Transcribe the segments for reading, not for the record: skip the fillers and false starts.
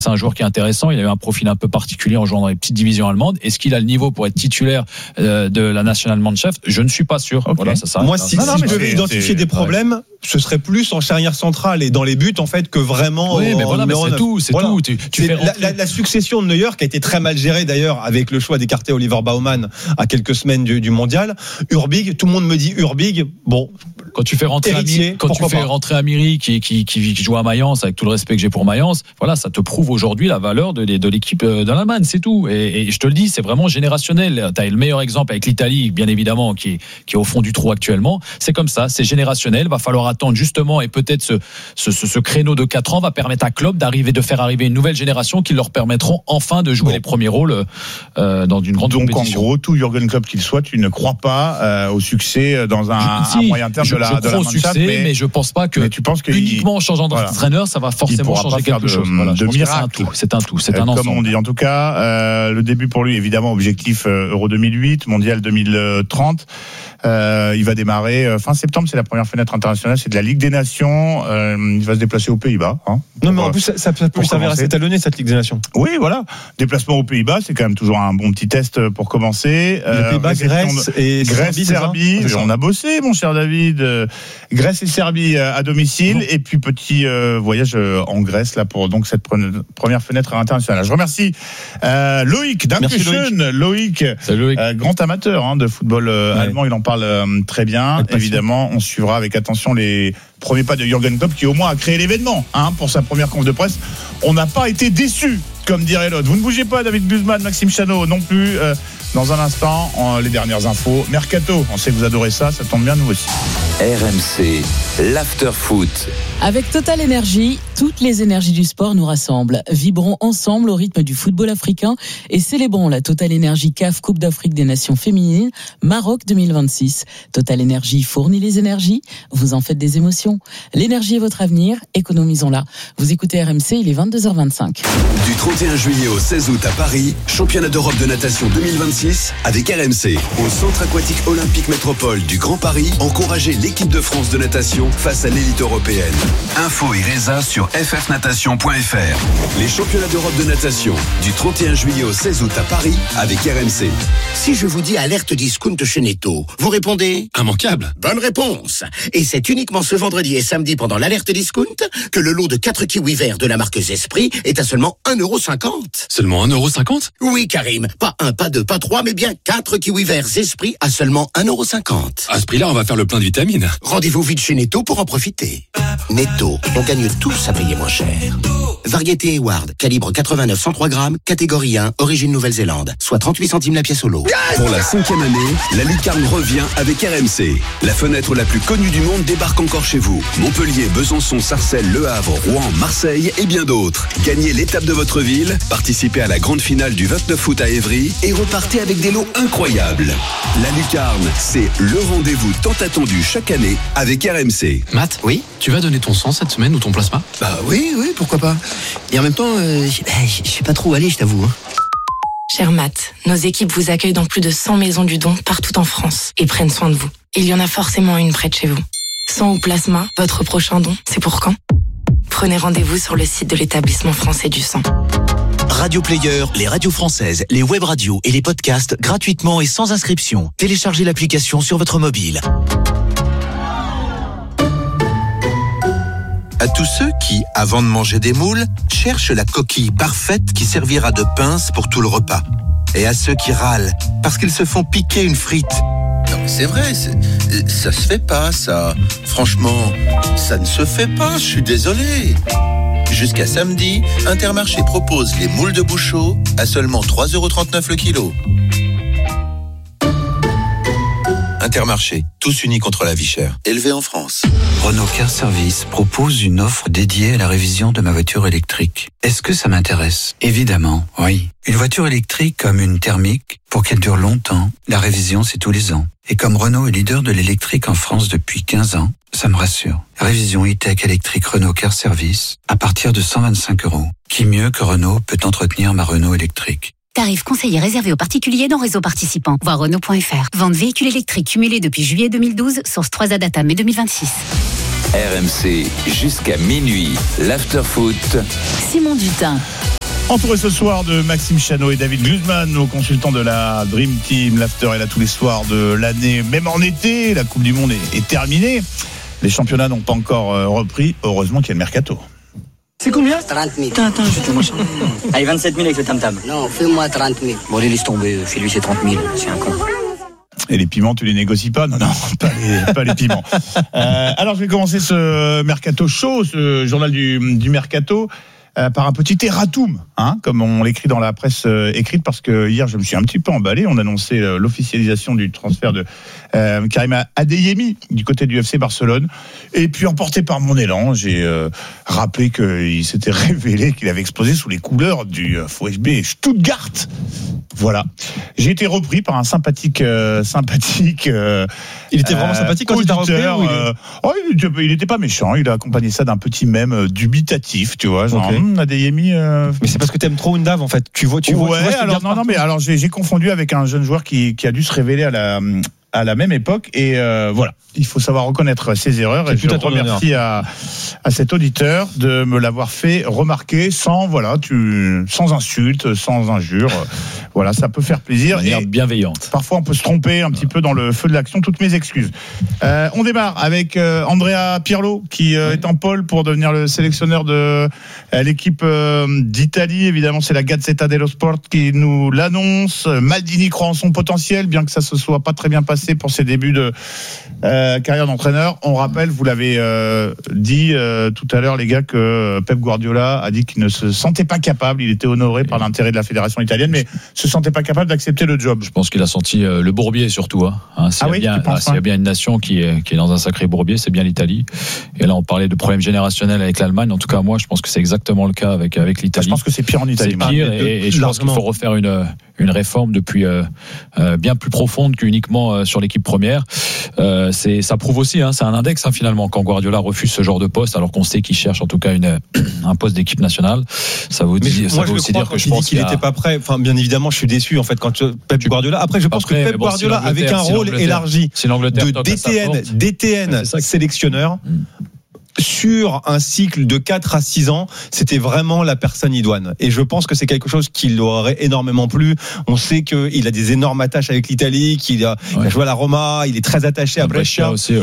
C'est un joueur qui est intéressant. Il a eu un profil un peu particulier en jouant dans les petites divisions allemandes. Est-ce qu'il a le niveau pour être titulaire de la Nationalmannschaft ? Je ne suis pas sûr. Okay. Voilà, ça moi, si je devais identifier des problèmes, ce serait plus en charnière centrale et dans les buts en fait que vraiment. Oui, mais voilà, mais c'est tout. C'est voilà. tout. Tu fais la succession de Neuer qui a été très mal gérée d'ailleurs avec le choix d'écarter Oliver Baumann à quelques semaines du mondial. Urbig, tout le monde me dit Urbig. Bon. Quand tu fais rentrer Amiri qui joue à Mayence, avec tout le respect que j'ai pour Mayence, voilà, ça te prouve aujourd'hui la valeur de l'équipe d'Allemagne, c'est tout. Et je te le dis, c'est vraiment générationnel. Tu as le meilleur exemple avec l'Italie, bien évidemment, qui est au fond du trou actuellement. C'est comme ça, c'est générationnel. Va falloir attendre justement, et peut-être ce créneau de 4 ans va permettre à Klopp de faire arriver une nouvelle génération qui leur permettront enfin de jouer les premiers rôles dans une grande compétition. Donc en gros, tout Jürgen Klopp qu'il soit, tu ne crois pas au succès dans un moyen terme de la crois au succès, mais je pense pas que uniquement en changeant d'entraîneur, ça va forcément changer quelque chose. De miracle. C'est un tout, c'est un ensemble. Comme on dit. En tout cas, le début pour lui, évidemment, objectif Euro 2008, Mondial 2030. Il va démarrer fin septembre, c'est la première fenêtre internationale, c'est de la Ligue des Nations. Il va se déplacer aux Pays-Bas. Non, mais en plus, ça peut lui servir à s'étalonner, cette Ligue des Nations. Oui, voilà. Déplacement aux Pays-Bas, c'est quand même toujours un bon petit test pour commencer. Les Pays-Bas, Grèce, Serbie. On a bossé, mon cher David. Grèce et Serbie à domicile. Bon. Et puis petit voyage en Grèce là pour donc cette première fenêtre internationale. Je remercie Loïc Dankeschön. Loïc, grand amateur de football allemand. Il en parle très bien. Évidemment, on suivra avec attention les premiers pas de Jürgen Klopp qui au moins a créé l'événement pour sa première conf de presse. On n'a pas été déçus, comme dirait l'autre. Vous ne bougez pas, David Guzman, Maxime Chanot non plus. Dans un instant, les dernières infos. Mercato, on sait que vous adorez ça tombe bien, nous aussi. RMC, l'after-foot. Avec Total Énergie, toutes les énergies du sport nous rassemblent. Vibrons ensemble au rythme du football africain et célébrons la Total Énergie CAF Coupe d'Afrique des Nations féminines Maroc 2026. Total Énergie fournit les énergies, vous en faites des émotions. L'énergie est votre avenir, économisons-la. Vous écoutez RMC, il est 22h25. Du 31 juillet au 16 août à Paris, championnat d'Europe de natation 2026 avec RMC. Au Centre aquatique olympique métropole du Grand Paris, encouragez l'équipe de France de natation face à l'élite européenne. Info et résa sur ffnatation.fr. Les championnats d'Europe de natation du 31 juillet au 16 août à Paris avec RMC. Si je vous dis alerte discount chez Netto, vous répondez immanquable. Bonne réponse. Et c'est uniquement ce vendredi et samedi pendant l'alerte discount que le lot de 4 kiwis verts de la marque Zesprit est à seulement 1,50€. Seulement 1,50€? Oui, Karim. Pas 1, pas 2, pas 3, mais bien 4 kiwis verts Zesprit à seulement 1,50€. À ce prix-là, on va faire le plein de vitamines. Rendez-vous vite chez Netto pour en profiter. Netto, on gagne tous à payer moins cher. Variété Hayward, calibre 89-103 grammes, catégorie 1, origine Nouvelle-Zélande, soit 38 centimes la pièce au lot. Pour la 5e année, la lucarne revient avec RMC. La fenêtre la plus connue du monde débarque encore chez vous. Montpellier, Besançon, Sarcelles, Le Havre, Rouen, Marseille et bien d'autres. Gagnez l'étape de votre ville, participez à la grande finale du 29 août à Évry et repartez avec des lots incroyables. La lucarne, c'est le rendez-vous tant attendu chaque année avec RMC. Matt, oui, tu vas donner ton sang cette semaine ou ton plasma? Bah oui, pourquoi pas. Et en même temps, je sais pas trop où aller, je t'avoue. Cher Matt, nos équipes vous accueillent dans plus de 100 maisons du don partout en France et prennent soin de vous. Il y en a forcément une près de chez vous. Sang ou plasma, votre prochain don, c'est pour quand? Prenez rendez-vous sur le site de l'établissement français du sang. Radio Player, les radios françaises, les web radios et les podcasts gratuitement et sans inscription. Téléchargez l'application sur votre mobile. À tous ceux qui, avant de manger des moules, cherchent la coquille parfaite qui servira de pince pour tout le repas. Et à ceux qui râlent parce qu'ils se font piquer une frite. Non mais c'est vrai, ça se fait pas ça. Franchement, ça ne se fait pas, je suis désolé. Jusqu'à samedi, Intermarché propose les moules de Bouchot à seulement 3,39€ le kilo. Intermarché, tous unis contre la vie chère. Élevé en France. Renault Car Service propose une offre dédiée à la révision de ma voiture électrique. Est-ce que ça m'intéresse? Évidemment, oui. Une voiture électrique comme une thermique, pour qu'elle dure longtemps, la révision c'est tous les ans. Et comme Renault est leader de l'électrique en France depuis 15 ans, ça me rassure. Révision e-tech électrique Renault Car Service à partir de 125€. Qui mieux que Renault peut entretenir ma Renault électrique? Tarif conseillé réservé aux particuliers dans réseau participant. Voir Renault.fr. Vente véhicule électrique cumulé depuis juillet 2012, source 3A Data mai 2026. RMC jusqu'à minuit. L'after-foot. Simon Dutin. Entouré ce soir de Maxime Chanot et David Glusman, nos consultants de la Dream Team. L'after est là tous les soirs de l'année, même en été. La Coupe du Monde est terminée. Les championnats n'ont pas encore repris. Heureusement qu'il y a le mercato. C'est combien ? 30 000. Attends, je te mange. Allez, 27 000 avec le tam-tam. Non, fais-moi 30 000. Bon, allez, laisse tomber. Fais-lui, c'est 30 000. C'est un con. Et les piments, tu les négocies pas ? Non, pas les piments. Alors, je vais commencer ce mercato chaud, ce journal du mercato, par un petit erratum, comme on l'écrit dans la presse écrite, parce que hier, je me suis un petit peu emballé. On annonçait l'officialisation du transfert de Karim Adeyemi du côté du FC Barcelone. Et puis, emporté par mon élan, j'ai rappelé qu'il s'était révélé qu'il avait explosé sous les couleurs du VfB Stuttgart. Voilà. J'ai été repris par un sympathique. Il était vraiment sympathique quand il t'a repris il n'était pas méchant. Il a accompagné ça d'un petit mème dubitatif, tu vois. Genre, Adeyemi. Mais c'est parce que t'aimes trop Undav en fait. Tu vois. Alors j'ai confondu avec un jeune joueur qui a dû se révéler à la même époque et voilà, il faut savoir reconnaître ses erreurs et je remercie à cet auditeur de me l'avoir fait remarquer sans insulte, sans injure. Voilà, ça peut faire plaisir et bienveillante. Parfois on peut se tromper un petit peu dans le feu de l'action, toutes mes excuses. On démarre avec Andrea Pirlo qui est en pole pour devenir le sélectionneur de l'équipe d'Italie. Évidemment, c'est la Gazzetta dello Sport qui nous l'annonce. Maldini croit en son potentiel, bien que ça se soit pas très bien passé pour ses débuts de carrière d'entraîneur. On rappelle, vous l'avez dit tout à l'heure les gars, que Pep Guardiola a dit qu'il ne se sentait pas capable, il était honoré par l'intérêt de la fédération italienne, mais se sentait pas capable d'accepter le job. Je pense qu'il a senti le bourbier surtout. S'il y a bien une nation qui est dans un sacré bourbier, c'est bien l'Italie. Et là on parlait de problèmes générationnels avec l'Allemagne. En tout cas moi je pense que c'est exactement le cas avec l'Italie. Je pense que c'est pire en Italie. C'est pire et je pense qu'il faut refaire une réforme depuis bien plus profonde qu'uniquement sur l'équipe première. Ça prouve aussi, c'est un index finalement quand Guardiola refuse ce genre de poste alors qu'on sait qu'il cherche en tout cas un poste d'équipe nationale. Ça veut aussi dire que je pense qu'il n'était pas prêt. Enfin, bien évidemment, je suis déçu en fait quand Pep Guardiola. Après, je pense que Pep Guardiola avec un rôle élargi de DTN sélectionneur. Sur un cycle de 4 à 6 ans, c'était vraiment la personne idoine. Et je pense que c'est quelque chose qui leur aurait énormément plu. On sait qu'il a des énormes attaches avec l'Italie, qu'il a joué à la Roma, il est très attaché à Brescia aussi.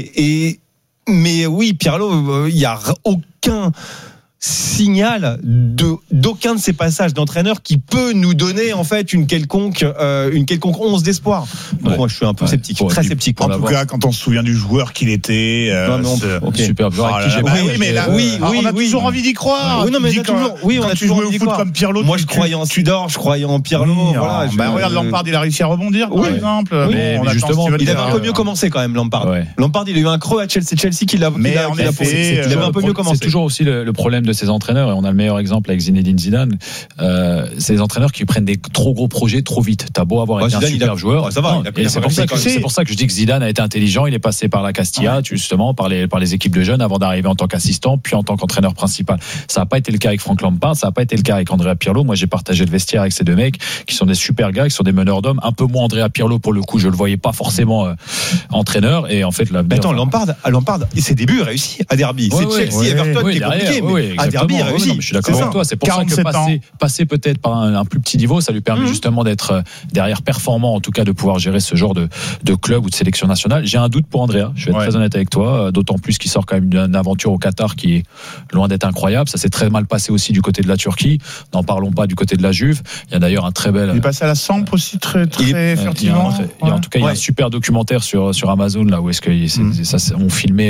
Mais oui, Pirlo, il n'y a aucun signal d'aucun de ces passages d'entraîneur qui peut nous donner en fait une quelconque once d'espoir. Donc moi je suis un peu sceptique, très sceptique. En tout cas, quand on se souvient du joueur qu'il était, super joueur. On a toujours envie d'y croire. On a toujours envie d'y croire. Comme Pirlo. Moi je croyais en Tudor, je croyais en Pirlo. Regarde Lampard, il a réussi à rebondir par exemple. Il avait un peu mieux commencé quand même Lampard. Lampard, il a eu un creux à Chelsea qui l'a poussé. Il avait un peu mieux commencé. C'est toujours aussi le problème de ces entraîneurs, et on a le meilleur exemple avec Zinedine Zidane, c'est les entraîneurs qui prennent des trop gros projets trop vite. T'as beau avoir été un super joueur, ça va. C'est pour ça que je dis que Zidane a été intelligent. Il est passé par la Castilla, justement, par les équipes de jeunes avant d'arriver en tant qu'assistant, puis en tant qu'entraîneur principal. Ça n'a pas été le cas avec Frank Lampard, ça n'a pas été le cas avec Andrea Pirlo. Moi, j'ai partagé le vestiaire avec ces deux mecs qui sont des super gars, qui sont des meneurs d'hommes. Un peu moins Andrea Pirlo pour le coup, je le voyais pas forcément entraîneur. Et en fait, Lampard, ses débuts réussis à Derby. C'est Chelsea, Everton qui est compliqué. À Derby, réussi. Je suis d'accord avec toi. C'est pour ça que passer peut-être par un plus petit niveau, ça lui permet justement d'être derrière performant, en tout cas de pouvoir gérer ce genre de club ou de sélection nationale. J'ai un doute pour Andrea. Je vais être très honnête avec toi, d'autant plus qu'il sort quand même d'une aventure au Qatar qui est loin d'être incroyable. Ça s'est très mal passé aussi du côté de la Turquie. N'en parlons pas du côté de la Juve. Il y a d'ailleurs un très bel. Il est passé à la Samp aussi très furtivement. En tout cas, il y a un super documentaire sur Amazon là où est-ce que on filmait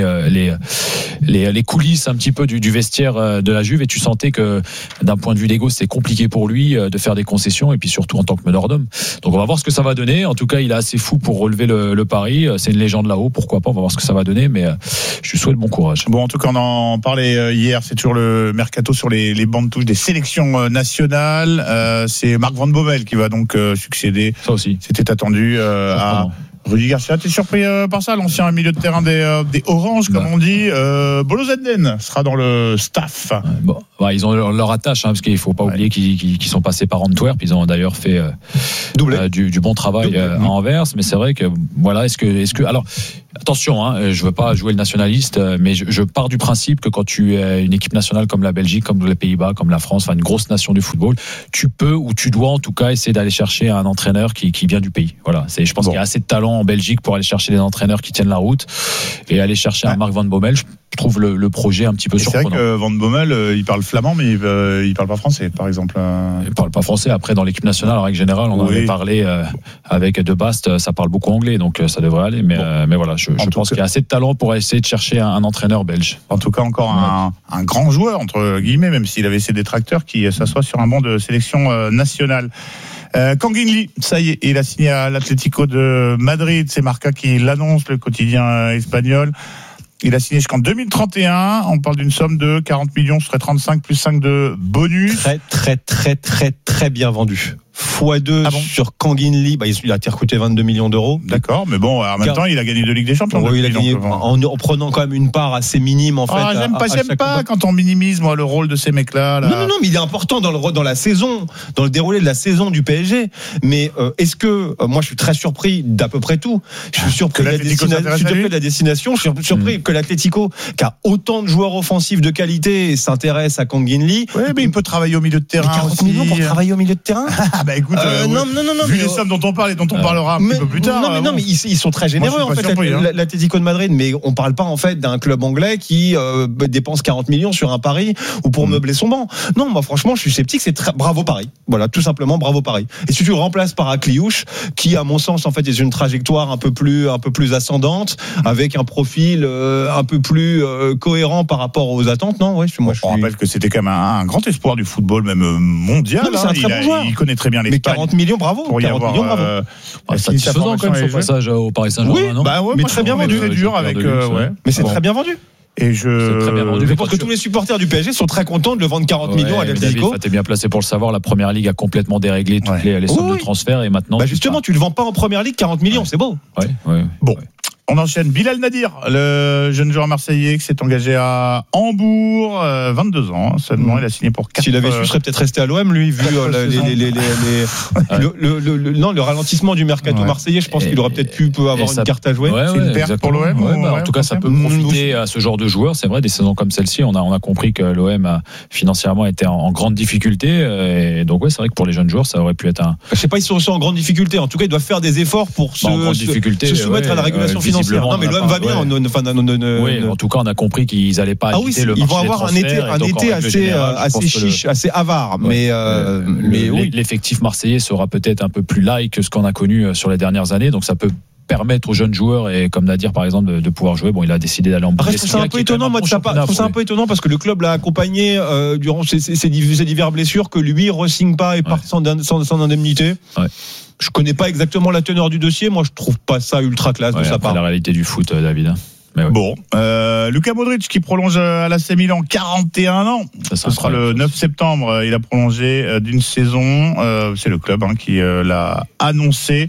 les coulisses un petit peu du vestiaire de la Juve, et tu sentais que d'un point de vue d'ego c'était compliqué pour lui de faire des concessions, et puis surtout en tant que meneur d'homme. Donc on va voir ce que ça va donner. En tout cas, il est assez fou pour relever le pari. C'est une légende là-haut, pourquoi pas. On va voir ce que ça va donner, mais je lui souhaite bon courage. Bon, en tout cas, on en parlait hier, c'est toujours le mercato sur les bancs de touche des sélections nationales. C'est Marc Van Bommel qui va donc succéder. Ça aussi, c'était attendu à Rudy Garcia. T'es surpris par ça, l'ancien milieu de terrain des Oranges, comme on dit. Bolo Zenden sera dans le staff. Ils ont leur attache, parce qu'il ne faut pas oublier qu'ils sont passés par Antwerp. Ils ont d'ailleurs fait du bon travail à Anvers. Mais c'est vrai que voilà, est-ce que alors Attention, je veux pas jouer le nationaliste, mais je pars du principe que quand tu es une équipe nationale comme la Belgique, comme les Pays-Bas, comme la France, une grosse nation du football, tu peux ou tu dois en tout cas essayer d'aller chercher un entraîneur qui vient du pays. Voilà, je pense qu'il y a assez de talent en Belgique pour aller chercher des entraîneurs qui tiennent la route et aller chercher un Mark Van Bommel. Je trouve le projet un petit peu surprenant. C'est vrai que Van Bommel, il parle flamand, mais il parle pas français, par exemple. Il parle pas français. Après, dans l'équipe nationale, en règle générale, on en avait parlé avec De Bast, ça parle beaucoup anglais, donc ça devrait aller. Mais voilà, je pense qu'il y a assez de talent pour essayer de chercher un entraîneur belge. En tout cas, encore un grand joueur, entre guillemets, même s'il avait ses détracteurs, qui s'assoit sur un banc de sélection nationale. Kangin Lee, ça y est, il a signé à l'Atlético de Madrid. C'est Marca qui l'annonce, le quotidien espagnol. Il a signé jusqu'en 2031. On parle d'une somme de 40 millions, ce serait 35 plus 5 de bonus. Très bien vendu. x2 sur Kangin Lee, il a été recruté 22 millions d'euros. D'accord, mais bon, en même temps, il a gagné 2 Ligues des Champions. Oui, il a gagné en prenant quand même une part assez minime en fait. J'aime pas quand on minimise le rôle de ces mecs-là. Non, mais il est important dans la saison, dans le déroulé de la saison du PSG. Mais est-ce que moi je suis très surpris d'à peu près tout. Je suis surpris de la destination. Je suis surpris que l'Atlético, qui a autant de joueurs offensifs de qualité, s'intéresse à Kangin Lee. Oui, mais il peut travailler au milieu de terrain. 40 millions pour travailler au milieu de terrain. Écoute, non, vu les sommes dont on parle et dont on parlera un petit peu plus tard. Mais ils sont très généreux en fait, l'Atlético de Madrid. Mais on parle pas en fait d'un club anglais qui dépense 40 millions sur un pari ou pour meubler son banc. Non, moi franchement, je suis sceptique. C'est bravo Paris. Voilà, tout simplement bravo Paris. Et si tu le remplaces par Akliouche, qui à mon sens en fait est une trajectoire un peu plus ascendante, avec un profil un peu plus cohérent par rapport aux attentes, non, ouais. On rappelle que c'était quand même un grand espoir du football même mondial. C'est un très bon joueur. Il connaît très bien l'Espagne. Mais 40 millions, bravo. Pour y avoir satisfaisant quand même son passage au Paris Saint-Germain, non ? Mais très bien vendu. C'est dur avec. Mais c'est très bien vendu. Et je pense que tous les supporters du PSG sont très contents de le vendre 40 millions à l'Atlético. David, t'es bien placé pour le savoir. La Première Ligue a complètement déréglé toutes les sommes de transfert et maintenant. Justement, tu le vends pas en Première Ligue 40 millions, c'est beau. Bon. On enchaîne. Bilal Nadir, le jeune joueur marseillais qui s'est engagé à Hambourg, 22 ans seulement. Il a signé pour 4. S'il avait su, il serait peut-être resté à l'OM, lui, vu le ralentissement du mercato marseillais. Je pense qu'il aurait peut-être pu avoir une carte à jouer. C'est une perte pour l'OM. En tout cas, ça peut profiter à ce genre de joueurs. C'est vrai, des saisons comme celle-ci, on a compris que l'OM a financièrement été en grande difficulté. Et donc, c'est vrai que pour les jeunes joueurs, ça aurait pu être un. Je sais pas, ils sont aussi en grande difficulté. En tout cas, ils doivent faire des efforts pour se soumettre à la régulation financière. Non, mais l'OM va bien. Oui, en tout cas, on a compris qu'ils n'allaient pas quitter le marché. Ils vont avoir un été assez chiche, assez avare. Mais oui, l'effectif marseillais sera peut-être un peu plus light que ce qu'on a connu sur les dernières années. Donc ça peut permettre aux jeunes joueurs et comme Nadir par exemple de pouvoir jouer. Bon, il a décidé d'aller en Bundesliga. Je trouve ça un peu étonnant, moi, de sa part. Je trouve ça un peu étonnant parce que le club l'a accompagné durant ses diverses blessures, que lui re-signe pas et part sans indemnité. Je connais pas exactement la teneur du dossier. Moi, je trouve pas ça ultra classe de sa part. La réalité du foot, David. Bon, Luka Modric qui prolonge à l'AC Milan, 41 ans. Ce sera le 9 septembre. Il a prolongé d'une saison. C'est le club qui l'a annoncé.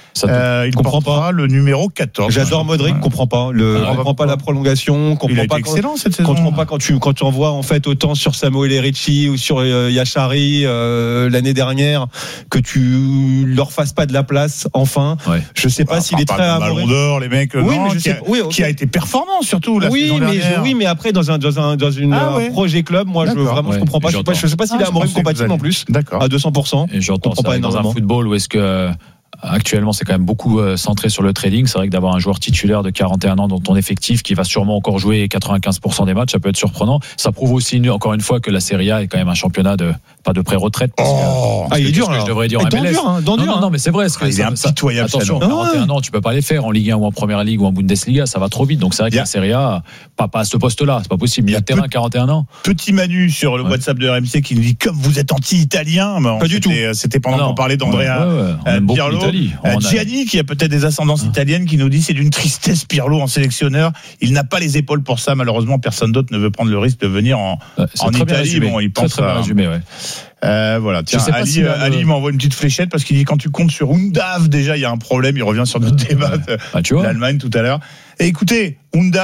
Il comprend pas le numéro 14. J'adore Modric, comprend pas la prolongation, comprend pas excellent cette saison. Comprend pas quand tu en vois en fait autant sur Samuel Erici ou sur Yachari l'année dernière que tu leur fasses pas de la place enfin. Je sais pas s'il est très à Ballon d'Or les mecs qui a été performant surtout la saison dernière. Oui, mais après dans un projet club, moi je comprends pas, je sais pas s'il est amoureux compatible en plus. D'accord. À 200%. Et j'entends ça dans un football où est-ce que actuellement, c'est quand même beaucoup centré sur le trading. C'est vrai que d'avoir un joueur titulaire de 41 ans dans ton effectif qui va sûrement encore jouer 95% des matchs, ça peut être surprenant. Ça prouve aussi, encore une fois, que la Serie A est quand même un championnat pas de pré-retraite. Il est dur, je devrais dire en MLS. Non, mais c'est vrai. Il est impitoyable. Attention, 41 ans, tu peux pas les faire en Ligue 1 ou en Première Ligue ou en Bundesliga, ça va trop vite. Donc c'est vrai que la Serie A, pas à ce poste-là, c'est pas possible. Il y a terrain 41 ans. Petit Manu sur le WhatsApp de RMC qui nous dit comme vous êtes anti-italien. Pas du tout. C'était pendant qu'on parlait d'Andrea Pirlo. Gianni qui a peut-être des ascendances italiennes qui nous dit c'est d'une tristesse Pirlo en sélectionneur, il n'a pas les épaules pour ça, malheureusement personne d'autre ne veut prendre le risque de venir en Italie. Bon, il pense très bien résumé, voilà. Tiens, Ali m'envoie une petite fléchette parce qu'il dit quand tu comptes sur Undav, déjà il y a un problème. Il revient sur notre débat l'Allemagne tout à l'heure. Et écoutez, Undav,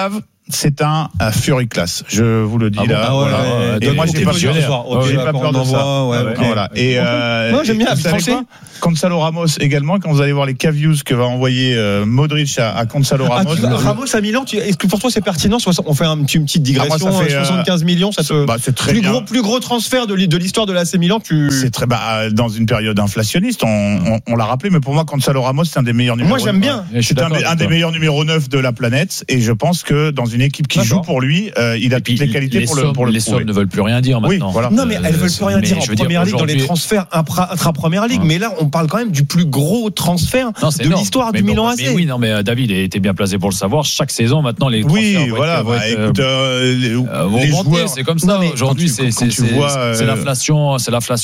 c'est un Fury Class. Je vous le dis là. Voilà. Et moi, j'ai pas peur de ça. Voilà. Et moi, j'aime bien. Gonzalo Ramos également. Quand vous allez voir les cavius que va envoyer Modric à Gonzalo Ramos. Ramos à Milan. Est-ce que pour toi c'est pertinent? On fait une petite digression. 75 millions, ça te. C'est très plus gros transfert de l'histoire de l'AC Milan. C'est très dans une période inflationniste. On l'a rappelé, mais pour moi, Gonzalo Ramos, c'est un des meilleurs numéros. Moi, j'aime bien. C'est un des meilleurs numéro 9 de la planète, et je pense que dans une équipe qui joue pour lui, il a toutes les qualités pour le les sommes ne veulent plus rien dire maintenant. Oui, voilà. Non, mais elles veulent plus rien dire en première ligue, dans les transferts intra-première ligue. Mais là, on parle quand même du plus gros transfert de l'histoire du Milan AC. Oui, non, mais David était bien placé pour le savoir. Chaque saison, maintenant, les transferts vont monter. C'est comme ça. Aujourd'hui, c'est l'inflation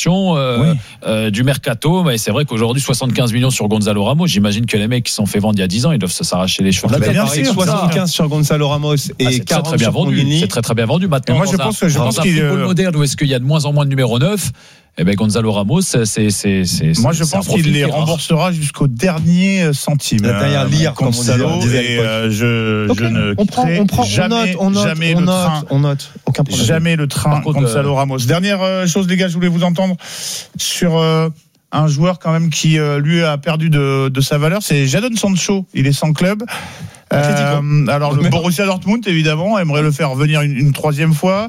du mercato. Mais c'est vrai qu'aujourd'hui, 75 millions sur Gonzalo Ramos. J'imagine que les mecs qui sont fait vendre il y a 10 ans, ils doivent s'arracher les cheveux. 75 sur Gonzalo Ramos et 40 très bien vendu. C'est très bien vendu maintenant. Moi, je pense qu'il football moderne où est-ce qu'il y a de moins en moins de numéro 9. Eh ben Gonzalo Ramos, c'est. Moi, je pense qu'il les remboursera jusqu'au dernier centime. La dernière lire, comme on disait. Je ne crée jamais le train. On note. Aucun problème. Jamais le train Gonzalo Ramos. Dernière chose, les gars, je voulais vous entendre sur un joueur quand même qui lui a perdu de sa valeur. C'est Jadon Sancho. Il est sans club. Alors le Borussia Dortmund évidemment aimerait le faire venir une troisième fois.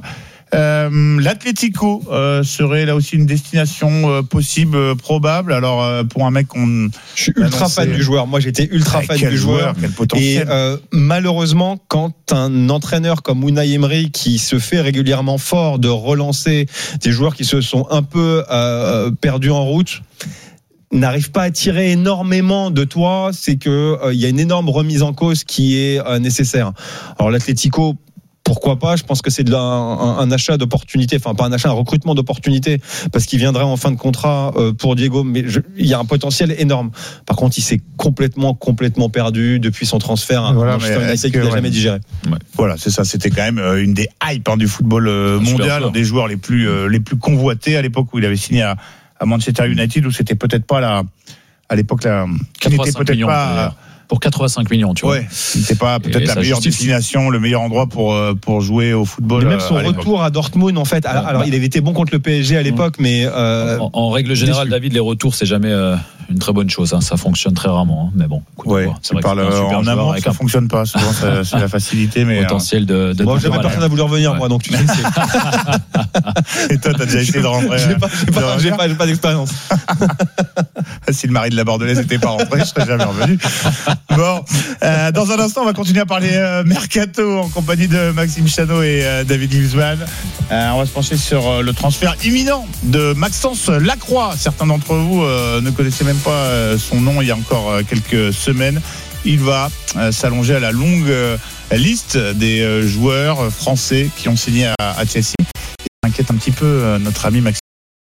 L'Atlético serait là aussi une destination possible, probable. Alors pour un mec je suis ultra fan du joueur. Moi j'étais ultra fan du joueur. Quel potentiel. Et malheureusement, quand un entraîneur comme Unai Emery, qui se fait régulièrement fort de relancer des joueurs qui se sont un peu perdus en route, n'arrive pas à tirer énormément de toi, c'est que il y a une énorme remise en cause qui est nécessaire. Alors l'Atlético, pourquoi pas? Je pense que c'est un achat d'opportunité, enfin pas un achat, un recrutement d'opportunité, parce qu'il viendrait en fin de contrat pour Diego, mais il y a un potentiel énorme. Par contre, il s'est complètement perdu depuis son transfert à Manchester United, qu'il n'a jamais digéré. Ouais. Voilà, c'est ça. C'était quand même une des hypes du football mondial, des joueurs les plus convoités à l'époque où il avait signé à Manchester United, où c'était peut-être pas à l'époque qui n'était peut-être millions, pas pour 85 millions, tu vois. Ouais, c'était pas peut-être la meilleure destination, le meilleur endroit pour jouer au football. Et même son retour à Dortmund, en fait. Alors, il avait été bon contre le PSG à l'époque, mais en règle générale, David, les retours, c'est jamais une très bonne chose. Ça fonctionne très rarement. Mais bon, c'est vrai que en amont, ça fonctionne pas. Souvent, c'est la facilité, mais potentiel de. Moi, jamais personne n'a voulu revenir, moi, donc tu sais. Et toi, t'as déjà essayé de rentrer? J'ai pas d'expérience. Si le mari de la Bordelaise n'était pas rentré, je serais jamais revenu. Bon, dans un instant, on va continuer à parler mercato en compagnie de Maxime Chano et David Guzman. On va se pencher sur le transfert imminent de Maxence Lacroix. Certains d'entre vous ne connaissaient même pas son nom il y a encore quelques semaines. Il va s'allonger à la longue liste des joueurs français qui ont signé à Chelsea. Ça inquiète un petit peu notre ami Maxime.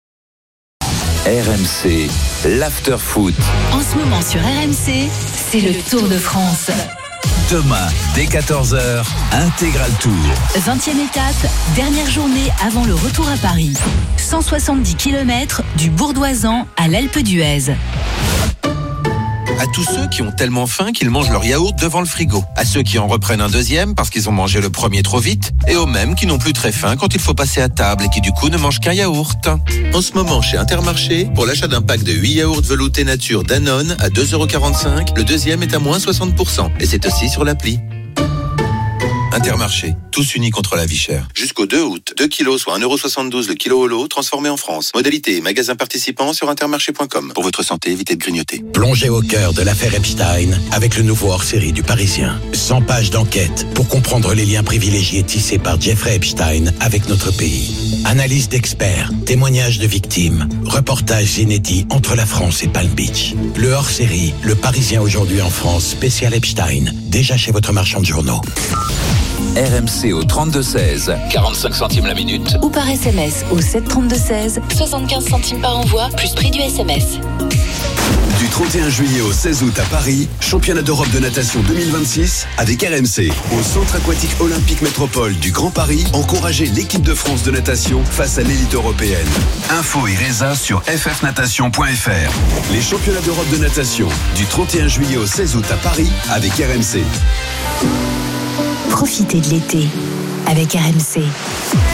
RMC, l'after-foot. En ce moment sur RMC, c'est le Tour de France. Demain, dès 14h, Intégral Tour. 20e étape, dernière journée avant le retour à Paris. 170 km du Bourdoisan à l'Alpe d'Huez. À tous ceux qui ont tellement faim qu'ils mangent leur yaourt devant le frigo. À ceux qui en reprennent un deuxième parce qu'ils ont mangé le premier trop vite. Et aux mêmes qui n'ont plus très faim quand il faut passer à table et qui du coup ne mangent qu'un yaourt. En ce moment, chez Intermarché, pour l'achat d'un pack de 8 yaourts veloutés nature Danone à 2,45 €, le deuxième est à moins 60%. Et c'est aussi sur l'appli. Intermarché, tous unis contre la vie chère. Jusqu'au 2 août, 2 kilos soit 1,72 € le kilo au lot, transformé en France. Modalité et magasin participant sur intermarché.com. Pour votre santé, évitez de grignoter. Plongez au cœur de l'affaire Epstein avec le nouveau hors-série du Parisien. 100 pages d'enquête pour comprendre les liens privilégiés tissés par Jeffrey Epstein avec notre pays. Analyse d'experts, témoignages de victimes, reportages inédits entre la France et Palm Beach. Le hors-série, le Parisien aujourd'hui en France, spécial Epstein, déjà chez votre marchand de journaux. RMC au 32-16, 45 centimes la minute. Ou par SMS au 732-16, 75 centimes par envoi, plus prix du SMS. Du 31 juillet au 16 août à Paris, championnat d'Europe de natation 2026 avec RMC. Au Centre aquatique olympique métropole du Grand Paris, encouragez l'équipe de France de natation face à l'élite européenne. Info et résa sur ffnatation.fr. Les championnats d'Europe de natation du 31 juillet au 16 août à Paris avec RMC. Profitez de l'été avec RMC.